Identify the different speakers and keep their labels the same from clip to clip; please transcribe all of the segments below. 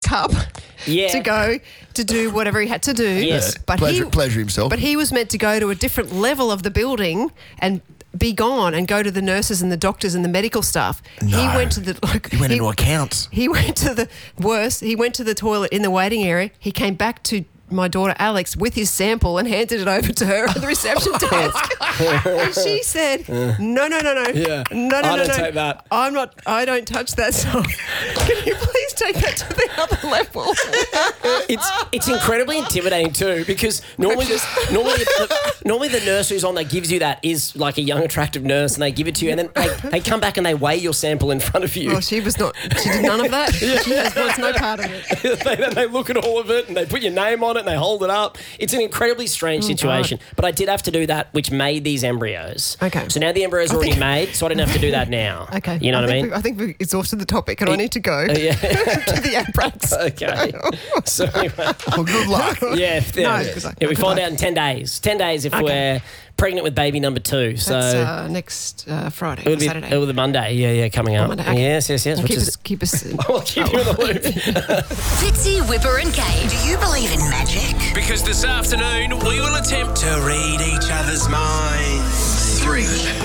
Speaker 1: cup to go to do whatever he had to do.
Speaker 2: Yes.
Speaker 1: But
Speaker 3: Pleasure himself.
Speaker 1: But he was meant to go to a different level of the building and be gone and go to the nurses and the doctors and the medical staff.
Speaker 3: No.
Speaker 1: He went to the...
Speaker 3: He went into accounts.
Speaker 1: He went to the... Worse, he went to the toilet in the waiting area. He came back to my daughter Alex with his sample and handed it over to her at the reception desk. And she said, no.
Speaker 2: Yeah.
Speaker 1: No.
Speaker 2: I don't take that.
Speaker 1: I don't touch that stuff. Can you please take that to the other level?
Speaker 2: It's incredibly intimidating too, because normally the nurse who's on that gives you that is like a young attractive nurse, and they give it to you, and then they come back and they weigh your sample in front of you.
Speaker 1: Well, she did none of that. She wants no part of it.
Speaker 2: They look at all of it and they put your name on it and they hold it up. It's an incredibly strange situation.
Speaker 1: God.
Speaker 2: But I did have to do that, which made these embryos.
Speaker 1: Okay.
Speaker 2: So now the embryo's already made, so I didn't have to do that now.
Speaker 1: Okay.
Speaker 2: You know what I mean?
Speaker 1: I think we've exhausted the topic and I need to go to the outbreaks.
Speaker 2: Okay. So anyway.
Speaker 3: Well, good luck.
Speaker 2: Yeah.
Speaker 1: good luck.
Speaker 2: We find out in 10 days. 10 days if we're pregnant with baby number 2. So
Speaker 1: that's next Friday,
Speaker 2: it'll be,
Speaker 1: Saturday.
Speaker 2: It'll be the Monday. Yeah, coming up.
Speaker 1: Monday, okay.
Speaker 2: Yes.
Speaker 1: Well,
Speaker 2: Which
Speaker 1: keep us
Speaker 2: I'll keep you in the loop.
Speaker 4: Fitzy, Whipper and Kate. Do you believe in magic?
Speaker 5: Because this afternoon we will attempt to read each other's minds.
Speaker 4: 3, 2,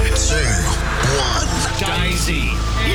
Speaker 4: 1.
Speaker 5: Daisy.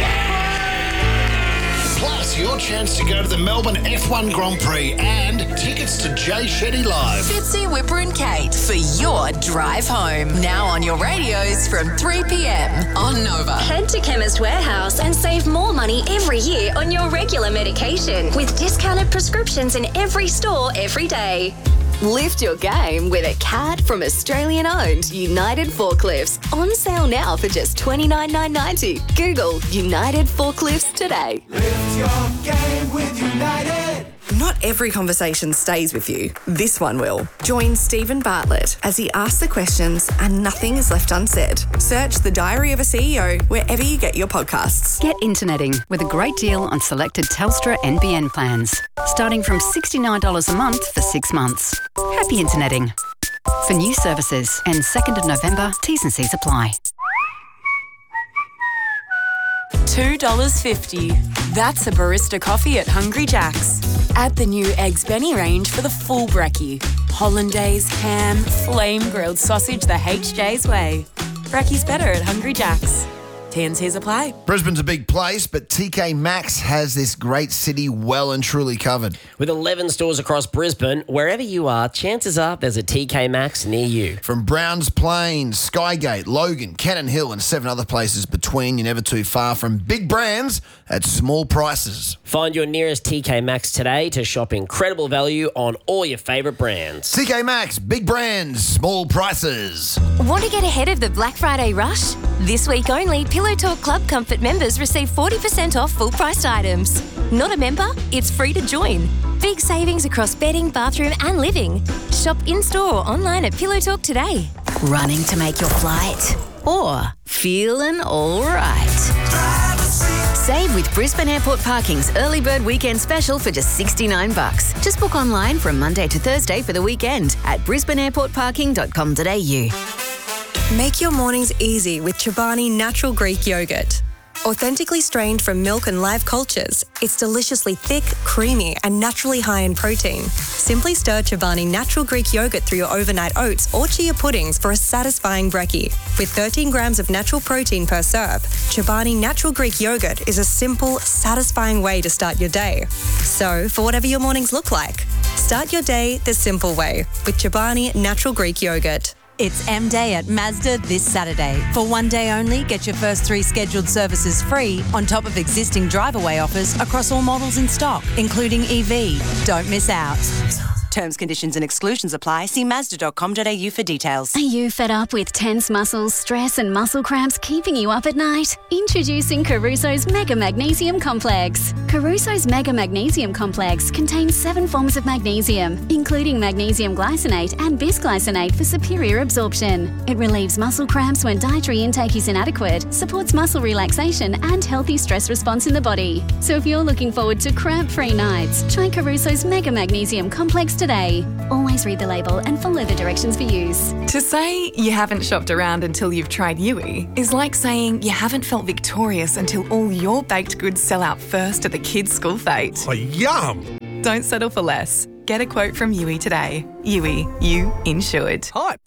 Speaker 6: Plus, your chance to go to the Melbourne F1 Grand Prix and tickets to Jay Shetty Live.
Speaker 4: Fitzy, Whipper and Kate for your drive home. Now on your radios from 3 p.m. on Nova.
Speaker 7: Head to Chemist Warehouse and save more money every year on your regular medication with discounted prescriptions in every store every day.
Speaker 8: Lift your game with a CAT from Australian-owned United Forklifts. On sale now for just $29,990. Google United Forklifts today.
Speaker 9: Lift your game with United.
Speaker 10: Not every conversation stays with you. This one will. Join Stephen Bartlett as he asks the questions and nothing is left unsaid. Search The Diary of a CEO wherever you get your podcasts.
Speaker 11: Get interneting with a great deal on selected Telstra NBN plans. Starting from $69 a month for 6 months. Happy interneting. For new services and 2nd of November, T's and C's apply.
Speaker 12: $2.50. That's a barista coffee at Hungry Jack's. Add the new Eggs Benny range for the full brekkie. Hollandaise, ham, flame grilled sausage the HJ's way. Brekkie's better at Hungry Jack's. T&Cs apply.
Speaker 3: Brisbane's a big place, but TK Maxx has this great city well and truly covered.
Speaker 2: With 11 stores across Brisbane, wherever you are, chances are there's a TK Maxx near you.
Speaker 3: From Browns Plains, Skygate, Logan, Cannon Hill and 7 other places between, you're never too far from big brands at small prices.
Speaker 2: Find your nearest TK Maxx today to shop incredible value on all your favourite brands.
Speaker 3: TK Maxx, big brands, small prices.
Speaker 7: Want to get ahead of the Black Friday rush? This week only, Pillow Talk Club Comfort members receive 40% off full-priced items. Not a member? It's free to join. Big savings across bedding, bathroom and living. Shop in-store or online at Pillow Talk today.
Speaker 8: Running to make your flight? Or feeling all right? Save with Brisbane Airport Parking's Early Bird Weekend Special for just $69. Just book online from Monday to Thursday for the weekend at brisbaneairportparking.com.au.
Speaker 10: Make your mornings easy with Chobani Natural Greek Yogurt. Authentically strained from milk and live cultures, it's deliciously thick, creamy, and naturally high in protein. Simply stir Chobani Natural Greek Yogurt through your overnight oats or chia puddings for a satisfying brekkie. With 13 grams of natural protein per serve, Chobani Natural Greek Yogurt is a simple, satisfying way to start your day. So, for whatever your mornings look like, start your day the simple way with Chobani Natural Greek Yogurt.
Speaker 13: It's M-Day at Mazda this Saturday. For one day only, get your first 3 scheduled services free on top of existing drive-away offers across all models in stock, including EV. Don't miss out. Terms, conditions and exclusions apply. See Mazda.com.au for details.
Speaker 14: Are you fed up with tense muscles, stress and muscle cramps keeping you up at night? Introducing Caruso's Mega Magnesium Complex. Caruso's Mega Magnesium Complex contains 7 forms of magnesium, including magnesium glycinate and bisglycinate for superior absorption. It relieves muscle cramps when dietary intake is inadequate, supports muscle relaxation and healthy stress response in the body. So if you're looking forward to cramp-free nights, try Caruso's Mega Magnesium Complex today. Always read the label and follow the directions for use.
Speaker 15: To say you haven't shopped around until you've tried Yui is like saying you haven't felt victorious until all your baked goods sell out first at the kids' school fete.
Speaker 16: Oh, yum!
Speaker 15: Don't settle for less. Get a quote from Yui today. Yui, you insured.
Speaker 16: Hype.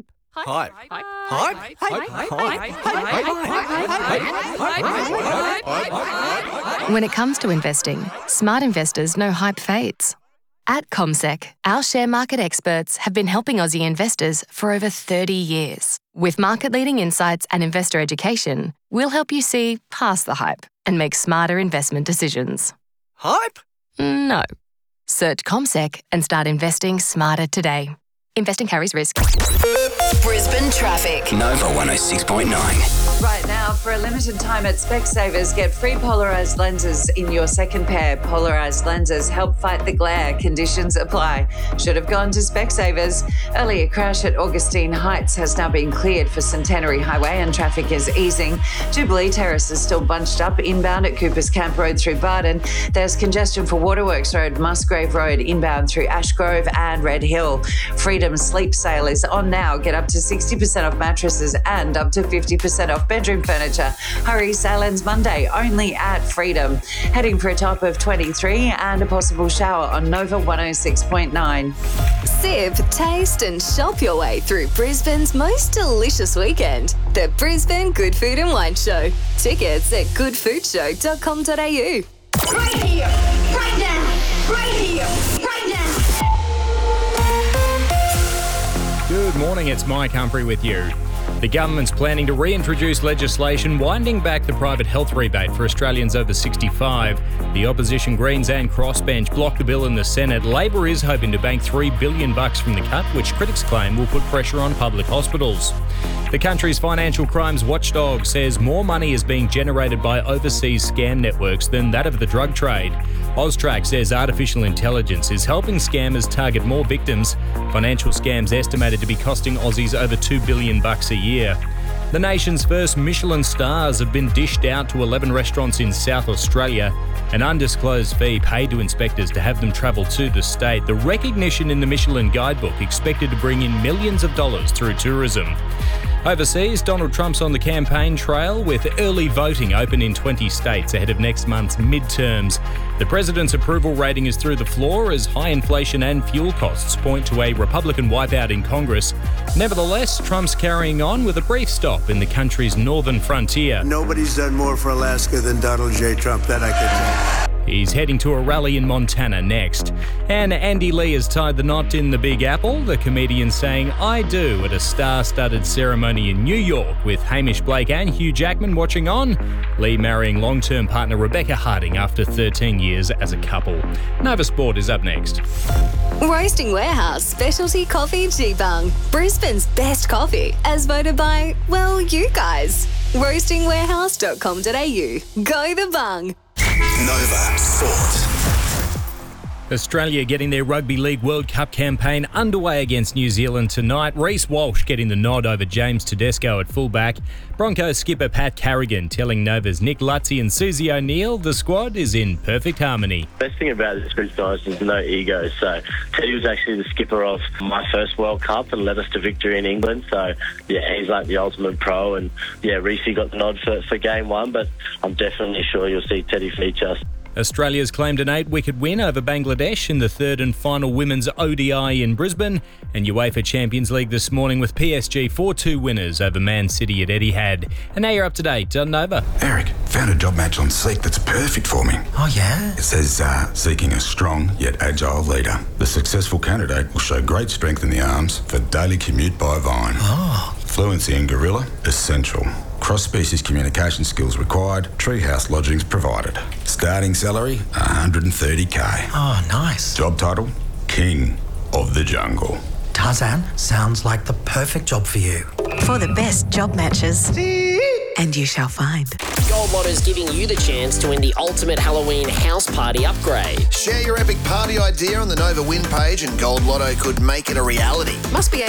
Speaker 17: When it comes to investing, smart investors know hype fades. At CommSec, our share market experts have been helping Aussie investors for over 30 years. With market-leading insights and investor education, we'll help you see past the hype and make smarter investment decisions.
Speaker 16: Hype?
Speaker 17: No. Search CommSec and start investing smarter today. Investing carries risk.
Speaker 4: Brisbane traffic.
Speaker 18: Nova 106.9.
Speaker 19: Right now, for a limited time at Specsavers, get free polarised lenses in your second pair. Polarised lenses help fight the glare. Conditions apply. Should have gone to Specsavers. Earlier crash at Augustine Heights has now been cleared for Centenary Highway and traffic is easing. Jubilee Terrace is still bunched up inbound at Coopers Camp Road through Barden. There's congestion for Waterworks Road, Musgrave Road inbound through Ashgrove and Red Hill. Freedom Sleep Sale is on now. Get up to 60% off mattresses and up to 50% off bedroom furniture. Hurry, sale ends Monday only at Freedom. Heading for a top of 23 and a possible shower on Nova 106.9.
Speaker 7: Sip, taste and shop your way through Brisbane's most delicious weekend. The Brisbane Good Food and Wine Show. Tickets at goodfoodshow.com.au.
Speaker 9: Right here, right now, right here, right now.
Speaker 20: Good morning, it's Mike Humphrey with you. The government's planning to reintroduce legislation winding back the private health rebate for Australians over 65. The opposition Greens and Crossbench blocked the bill in the Senate. Labor is hoping to bank $3 billion from the cut, which critics claim will put pressure on public hospitals. The country's financial crimes watchdog says more money is being generated by overseas scam networks than that of the drug trade. Austrac says artificial intelligence is helping scammers target more victims. Financial scams estimated to be costing Aussies over $2 billion a year. The nation's first Michelin stars have been dished out to 11 restaurants in South Australia. An undisclosed fee paid to inspectors to have them travel to the state. The recognition in the Michelin guidebook expected to bring in millions of dollars through tourism. Overseas, Donald Trump's on the campaign trail with early voting open in 20 states ahead of next month's midterms. The president's approval rating is through the floor as high inflation and fuel costs point to a Republican wipeout in Congress. Nevertheless, Trump's carrying on with a brief stop in the country's northern frontier.
Speaker 21: Nobody's done more for Alaska than Donald J. Trump, that I can tell.
Speaker 20: He's heading to a rally in Montana next. And Andy Lee has tied the knot in the Big Apple, the comedian saying "I do" at a star-studded ceremony in New York with Hamish Blake and Hugh Jackman watching on. Lee marrying long-term partner Rebecca Harding after 13 years as a couple. Nova Sport is up next.
Speaker 7: Roasting Warehouse Specialty Coffee G-Bung. Brisbane's best coffee, as voted by, well, you guys. roastingwarehouse.com.au. Go the bung.
Speaker 18: Nova Sport.
Speaker 20: Australia getting their Rugby League World Cup campaign underway against New Zealand tonight. Reece Walsh getting the nod over James Tedesco at fullback. Broncos skipper Pat Carrigan telling Nova's Nick Lutzy and Susie O'Neill the squad is in perfect harmony.
Speaker 22: Best thing about this group guys is no ego. So Teddy was actually the skipper of my first World Cup and led us to victory in England. So yeah, he's like the ultimate pro. And yeah, Reece got the nod for game one, but I'm definitely sure you'll see Teddy feature.
Speaker 20: Australia's claimed an 8-wicket win over Bangladesh in the third and final women's ODI in Brisbane, and UEFA Champions League this morning with PSG 4-2 winners over Man City at Etihad. And now you're up to date on Nova.
Speaker 23: Eric, found a job match on Seek that's perfect for me.
Speaker 18: Oh, yeah?
Speaker 23: It says, seeking a strong yet agile leader. The successful candidate will show great strength in the arms for daily commute by Vine.
Speaker 18: Oh.
Speaker 23: Fluency in Gorilla, essential. Cross-species communication skills required. Treehouse lodgings provided. Starting salary, $130K.
Speaker 18: Oh, nice.
Speaker 23: Job title, King of the Jungle.
Speaker 18: Tarzan, sounds like the perfect job for you.
Speaker 24: For the best job matches. And you shall find.
Speaker 2: Gold Lotto's giving you the chance to win the ultimate Halloween house party upgrade.
Speaker 3: Share your epic party idea on the Nova Win page and Gold Lotto could make it a reality.
Speaker 1: Must be